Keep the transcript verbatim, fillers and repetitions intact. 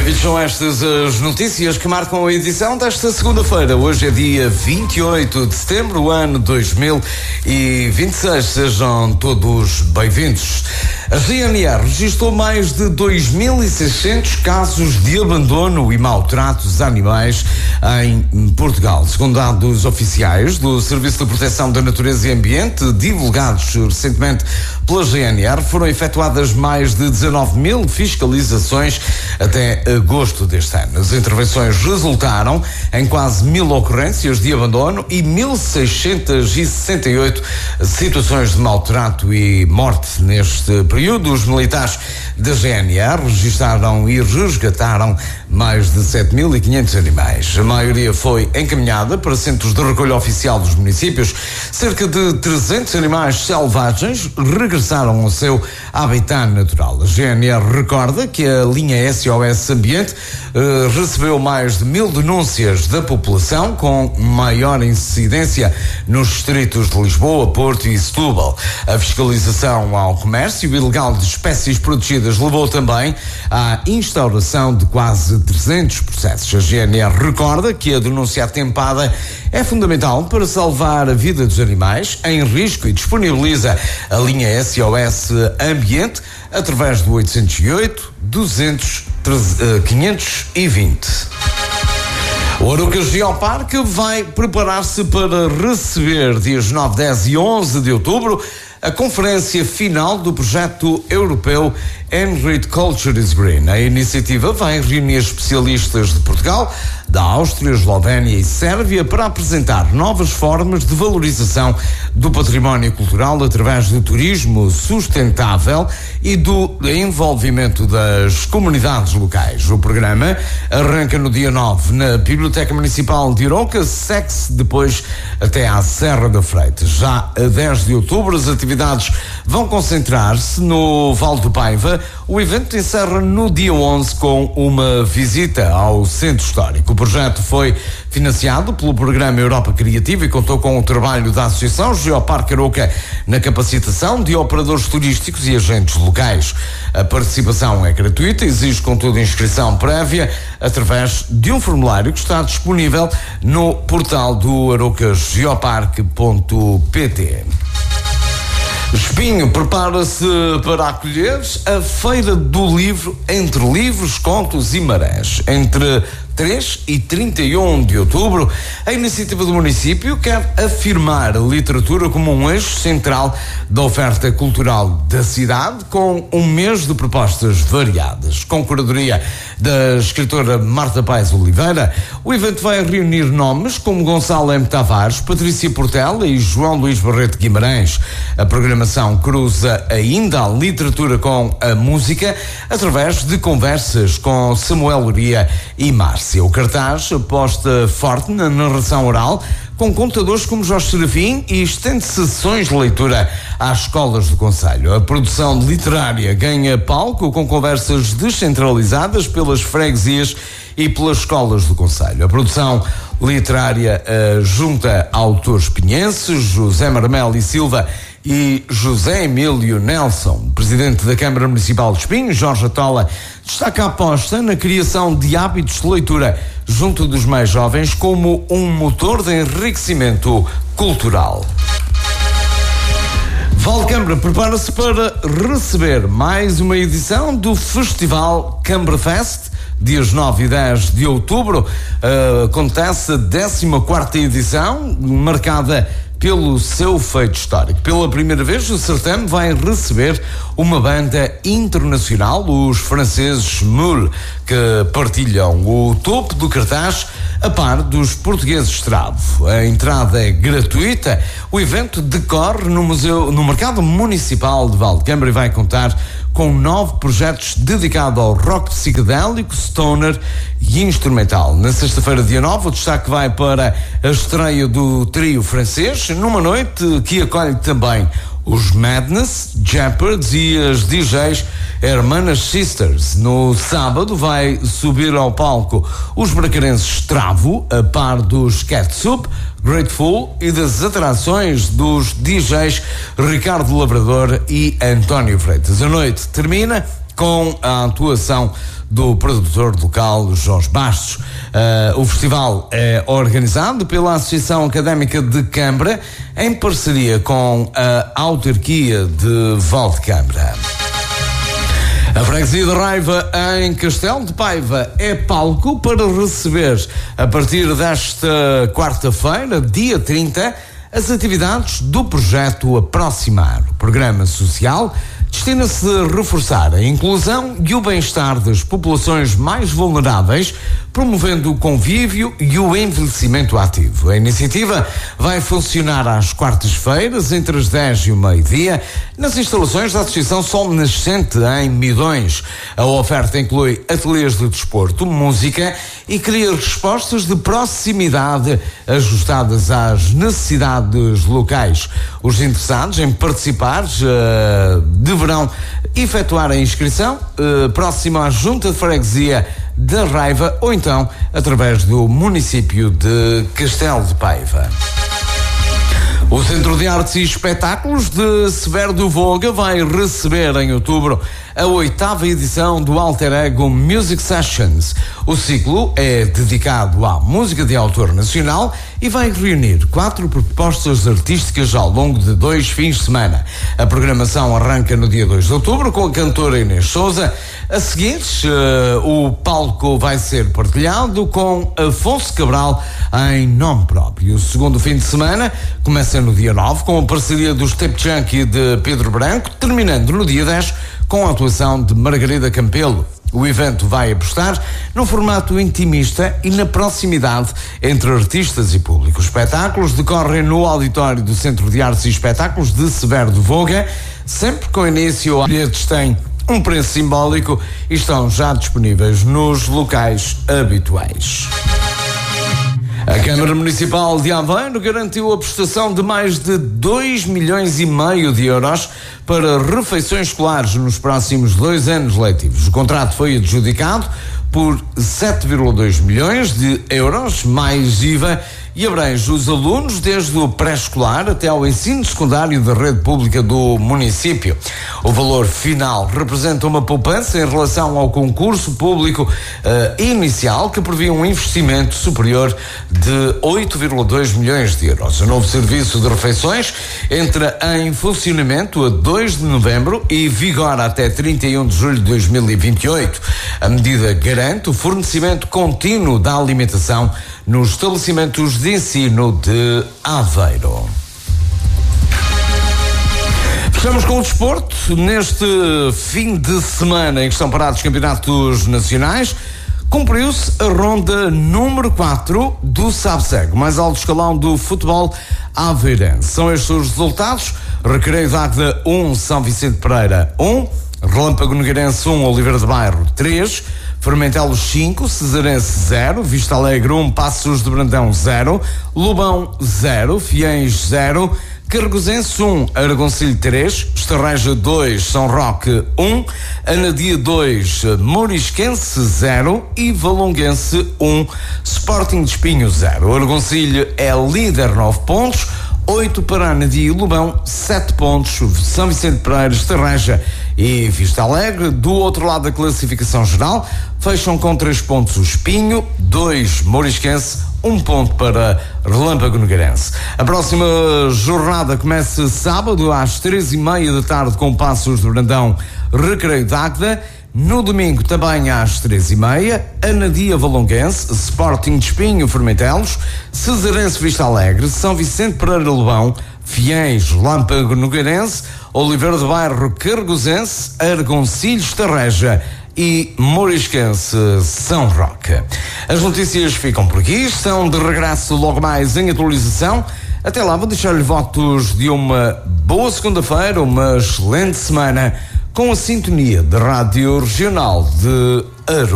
Bem-vindos, são estas as notícias que marcam a edição desta segunda-feira. Hoje é dia vinte e oito de setembro, ano dois mil e vinte e seis. Sejam todos bem-vindos. A G N R registrou mais de dois mil e seiscentos casos de abandono e maus-tratos dos animais em Portugal. Segundo dados oficiais do Serviço de Proteção da Natureza e Ambiente, divulgados recentemente pela G N R, foram efetuadas mais de dezanove mil fiscalizações até agosto deste ano. As intervenções resultaram em quase mil ocorrências de abandono e mil seiscentos e sessenta e oito situações de maltrato e morte. Neste período, os militares da G N R registaram e resgataram mais de sete mil e quinhentos animais. A maioria foi encaminhada para centros de recolha oficial dos municípios. Cerca de trezentos animais selvagens regressaram ao seu habitat natural. A G N R recorda que a linha S O S Ambiente eh, recebeu mais de mil denúncias da população, com maior incidência nos distritos de Lisboa, Porto e Setúbal. A fiscalização ao comércio ilegal de espécies protegidas levou também à instauração de quase trezentos processos. A G N R recorda que a denúncia atempada é fundamental para salvar a vida dos animais em risco e disponibiliza a linha S O S Ambiente através do oitocentos e oito, duzentos, quinhentos e vinte. O Arouca Geoparque vai preparar-se para receber dias nove, dez e onze de outubro a conferência final do projeto europeu Enrich Culture is Green. A iniciativa vai reunir especialistas de Portugal, da Áustria, Eslovénia e Sérvia para apresentar novas formas de valorização do património cultural através do turismo sustentável e do envolvimento das comunidades locais. O programa arranca no dia nove na Biblioteca Municipal de Arouca, segue-se depois até à Serra da Freita. Já a dez de outubro, as atividades vão concentrar-se no Vale do Paiva. O evento encerra no dia onze com uma visita ao Centro Histórico. O projeto foi financiado pelo Programa Europa Criativa e contou com o trabalho da Associação Geoparque Arouca na capacitação de operadores turísticos e agentes locais. A participação é gratuita, exige contudo inscrição prévia através de um formulário que está disponível no portal do arouca geoparque ponto pt. Espinho prepara-se para acolher a Feira do Livro Entre Livros, Contos e Marés. Entre três e trinta e um de outubro, a iniciativa do município quer afirmar a literatura como um eixo central da oferta cultural da cidade, com um mês de propostas variadas. Com curadoria da escritora Marta Paes Oliveira, o evento vai reunir nomes como Gonçalo M. Tavares, Patrícia Portela e João Luís Barreto Guimarães. A programação cruza ainda a literatura com a música através de conversas com Samuel Luria e Márcia. O cartaz aposta forte na narração oral, com contadores como Jorge Serafim, e estende sessões de leitura às escolas do concelho. A produção literária ganha palco com conversas descentralizadas pelas freguesias e pelas escolas do concelho. A produção literária uh, junta autores pinhenses, José Marmel e Silva e José Emílio Nelson. Presidente da Câmara Municipal de Espinho, Jorge Atola, destaca a aposta na criação de hábitos de leitura junto dos mais jovens como um motor de enriquecimento cultural. Valcambra prepara-se para receber mais uma edição do Festival Cambra Fest. Dias nove e dez de outubro uh, acontece a décima quarta edição, marcada pelo seu feito histórico. Pela primeira vez, o certame vai receber uma banda internacional, os franceses Moule, que partilham o topo do cartaz a par dos portugueses Travo. A entrada é gratuita. O evento decorre no museu, no Mercado Municipal de Valcambra, e vai contar com nove projetos dedicados ao rock psicodélico, stoner e instrumental. Na sexta-feira, dia nove, o destaque vai para a estreia do trio francês, numa noite que acolhe também os Madness, Jeopards e as D Js Hermanas Sisters. No sábado vai subir ao palco os bracarenses Travo, a par dos Catsup, Grateful e das atrações dos D Js Ricardo Lavrador e António Freitas. A noite termina com a atuação do produtor local Jorge Bastos. Uh, o festival é organizado pela Associação Académica de Câmara em parceria com a autarquia de Valdecâmara. A freguesia de Raiva, em Castelo de Paiva, é palco para receber, a partir desta quarta-feira, dia trinta, as atividades do projeto Aproximar. O programa social destina-se a reforçar a inclusão e o bem-estar das populações mais vulneráveis, promovendo o convívio e o envelhecimento ativo. A iniciativa vai funcionar às quartas-feiras, entre as dez e o meio-dia, nas instalações da Associação Sol Nascente, em Midões. A oferta inclui ateliês de desporto, música e cria respostas de proximidade ajustadas às necessidades locais. Os interessados em participar uh, deverão efetuar a inscrição uh, próxima à Junta de Freguesia da Raiva ou então através do município de Castelo de Paiva. O Centro de Artes e Espetáculos de Severo do Voga vai receber em outubro a oitava edição do Alter Ego Music Sessions. O ciclo é dedicado à música de autor nacional e vai reunir quatro propostas artísticas ao longo de dois fins de semana. A programação arranca no dia dois de outubro com a cantora Inês Souza. A seguir, uh, o palco vai ser partilhado com Afonso Cabral em nome próprio. O segundo fim de semana começa no dia nove com a parceria dos Tape Junkie de Pedro Branco, terminando no dia dez com a atuação de Margarida Campelo. O evento vai apostar num formato intimista e na proximidade entre artistas e público. Os espetáculos decorrem no auditório do Centro de Artes e Espetáculos de Severo do Voga, sempre com início a bilhetes têm um preço simbólico e estão já disponíveis nos locais habituais. A Câmara Municipal de Aveiro garantiu a prestação de mais de dois milhões e meio de euros para refeições escolares nos próximos dois anos letivos. O contrato foi adjudicado por sete vírgula dois milhões de euros, mais I V A, e abrange os alunos desde o pré-escolar até ao ensino secundário da rede pública do município. O valor final representa uma poupança em relação ao concurso público uh, inicial, que previa um investimento superior de oito vírgula dois milhões de euros. O novo serviço de refeições entra em funcionamento a dois de novembro e vigora até trinta e um de julho de dois mil e vinte e oito. A medida garante o fornecimento contínuo da alimentação nos estabelecimentos de ensino de Aveiro. Fechamos com o desporto. Neste fim de semana em que estão parados os campeonatos nacionais, cumpriu-se a ronda número quatro do SABSEG, mais alto escalão do futebol aveirense. São estes os resultados: Recreio de Águeda um, São Vicente Pereira um, Relâmpago Nogueirense um, Oliveira de Bairro três, Fermentelos cinco, Cesarense zero, Vista Alegre um, Passos de Brandão zero, Lobão zero, Fiéis zero, Cargosense um, Aragoncilho três, Estarreja dois, São Roque um, Anadia dois, Morisquense zero e Valonguense um, Sporting de Espinho zero. O Aragoncilho é líder, nove pontos, oito para Anadia e Lobão, sete pontos, São Vicente Pereira, Estarreja e Vista Alegre. Do outro lado da classificação geral, fecham com três pontos o Espinho, dois Morisquense, um ponto para Relâmpago Nogueirense. A próxima jornada começa sábado às três e meia da tarde com Passos de Brandão, Recreio de Águeda. No domingo também às três e meia, Anadia Valonguense, Sporting de Espinho, Fermentelos, Cesarense Vista Alegre, São Vicente Pereira Lobão, Fiéis, Relâmpago Nogueirense, Oliveira de Bairro, Cargosense, Argoncilho, Estarreja e Morisquense, São Roque. As notícias ficam por aqui, estão de regresso logo mais em atualização. Até lá, vou deixar-lhe votos de uma boa segunda-feira, uma excelente semana, com a sintonia da Rádio Regional de Aroca.